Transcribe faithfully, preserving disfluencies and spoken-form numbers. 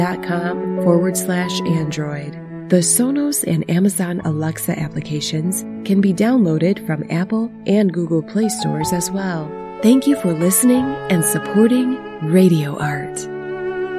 dot com forward slash Android. The Sonos and Amazon Alexa applications can be downloaded from Apple and Google Play stores as well. Thank you for listening and supporting Radio Art.